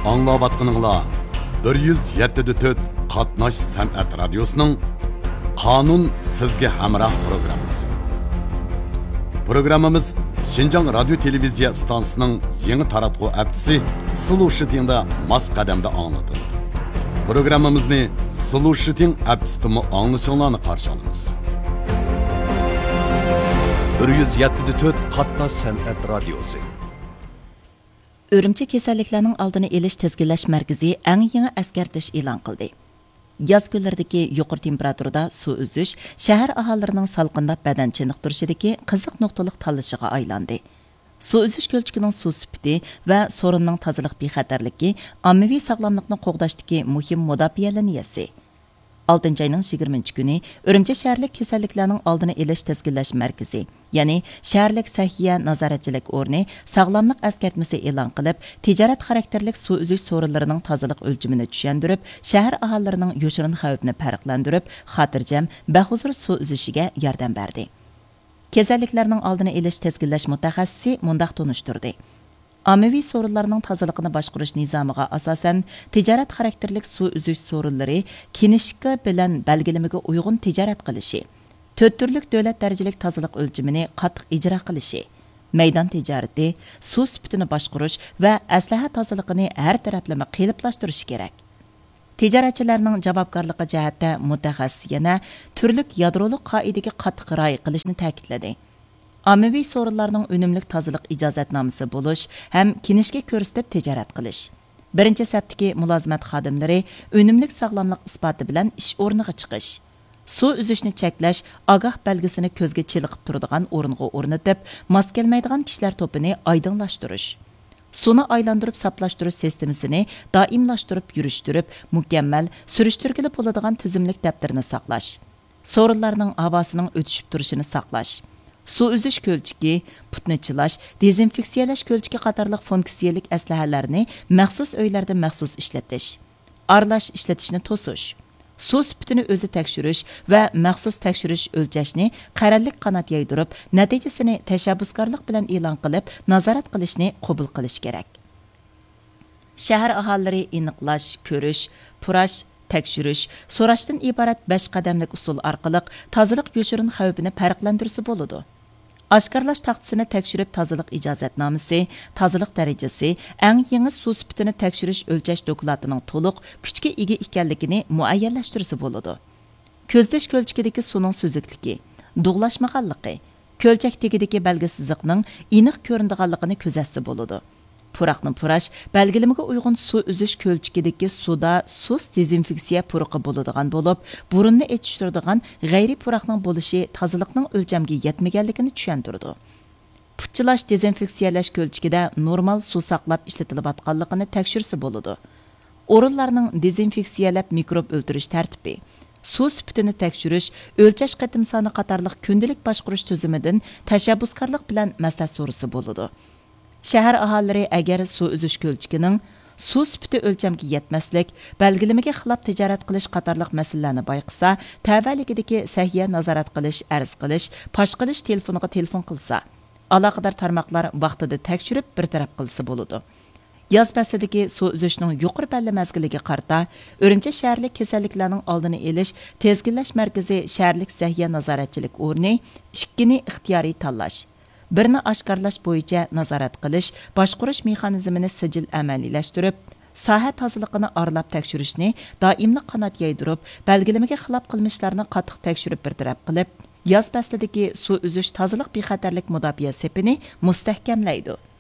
Аңлаватқаныңла 107.4 Qatnash San'at Radiosu'nun Qanun Sizge Hamrah programması. Programımız Şinjan Radyo Televiziya Stansı'nın yeni taratqı aptisi Sılu Şitin'de mas qadamda anlatılır. Programımızı Sılu Şitin aptisini anlaşılanı qarşı alınız. 107.4 Qatnash San'at Radiosu. Örümçi kasalliklarning oldini olish tizginlash markazi eng yangi eskartish e'lon qildi. Yoz kunlaridagi yuqori temperaturada suv uzish shahar aholilarining salqinda badan chiniqtirishidagi qiziq nuqtaliq tanlashiga aylandi. Suv uzish ko'lchikining suv sifati va so'rinning tozalik bexatarligi ommaviy sog'lomlikni qo'g'dashdagi muhim mudofaa liniyasi. 6 ayning 20 kuni Urumchi shaharlik kasalliklarning oldini olish tizginlash markazi, ya'ni shaharlik sahiya nazoratchilik o'rni sog'lomlik eskartmasi e'lon qilib, tijorat xarakterlik suv uzish so'rinlarining tozalik o'lchimini tushuntirib, shahar aholilarining yoshirin xavfini farqlantirib, xotirjam, bahuzur suv uzishiga yordam berdi. Kasalliklarning oldini olish tizginlash mutaxassisi mundaq tunishtirdi. Ommaviy so'rinlarning tozaligini boshqarish nizomiga asosan tijorat xarakterlik suv uzish so'rinlari kinishka bilan belgilamaga uyg'un tijorat qilishi, 4 turlik davlat darajalik tozalik o'lchimini qattiq ijro qilishi, maydon tijorati, suv sifatini boshqarish va aslaha tozaligini har taraflama qiliblashtirish kerak. Tijoratchilarning javobgarligi jihatda mutaxassis yana turlik yadrolik qoidaga qattiq rioya qilishni ta'kidladi. Ommaviy so'rinlarning unumlik tozalik ijozatnomasi bo'lish ham kinishga ko'rsatib tijorat qilish. Birinchi safdagi mulozimat xodimlari unumlik sog'lomlik isboti bilan ish o'rniga chiqish. Suv uzishni cheklash ogoh belgisini ko'zga chiliqib turadigan o'ringa o'rnatib, mos kelmaydigan kishilar to'pini oydinlashtirish. Suvni aylantirib saplashtirish sistemasini doimlashtirib yurishtirib, mukammal surishtirgili bo'ladigan tizimlik daftarini saqlash. So'rinlarning havosining o'tishib turishini saqlash. Suv uzish ko'lchiki, putni chilash, dezinfeksiyalash ko'lchiki qatorliq funksiyalik aslahalarni maxsus uylarda maxsus ishlatish, aralash ishlatishni to'sish, suv sifatini o'zi tekshirish va maxsus tekshirish o'lchashni qarorlik qanot yaydirib, natijasini tashabbuskorlik bilan e'lon qilib, nazorat qilishni qabul qilish kerak. Shahar aholilari aniqlash, ko'rish, purash, tekshirish, so'rashdan iborat 5 qadamlik usul orqali tozalik yoshirin xavfini farqlantirsa bo'ladi. Oshkorlash taqtisini tekshirib tozalik ijozatnomasi, tozalik darajasi, eng yangi suv sifatini tekshirish o'lchash doklatining to'liq kuchga ega ekanligini muayyanlashtirsa bo'ladi. Ko'zlash ko'lchikidagi suvning suzukligi, dug'lashmaganligi, ko'lchak tegidagi belgisizlikning aniq ko'rinadiganligini kuzatsa bo'ladi. Puraqni purash belgilamaga uyg'un suv uzish ko'lchikidagi suvda sust dezinfeksiya puruqi bo'ladigan bo'lib, burunni etishtiradigan g'ayri puraqning bo'lishi tozalikning o'lchamga yetmaganligini tushuntirdi. Puchilash dezinfeksiyalash ko'lchikida normal suv saqlab ishlatilayotganligini tekshirsa bo'ladi. O'rinlarning dezinfeksiyalab mikrob o'ldirish tartibi, suv sifatini tekshirish, o'lchash qatim soni qatorliq kundalik boshqarish tuzimidan tashabbuskorlik bilan maslahat so'rasa bo'ladi. Shahar aholilari agar suv uzish ko'lchikining suv sifati o'lchamga yetmaslik, belgilamaga xilof tijorat qilish qatorliq masalalarni bayqasa, tavalligidagi sahiya nazorat qilish, arz qilish, fosh qilish telefoniga telefon qilsa, aloqador tarmoqlar vaqtida tekshirib bir taraf qilsa bo'ladi. Yoz faslidagi suv uzishning yuqori palla mazgiliga qarta, Urumchi shaharlik kasalliklarning oldini olish tezginlash markazi shaharlik sahiya nazoratchilik o'rni 2 ni ixtiyoriy tanlash, birni oshkorlash bo'yicha nazorat qilish, boshqarish mexanizmini sijil amaliylashtirib, soha tozaligini aralab tekshirishni doimli qanot yaydirib, belgilamaga xilof qilmishlarni qattiq tekshirib bir taraf qilib, yoz faslidagi suv uzish tozalik bexatarlik mudofaa sepini mustahkamlaydi.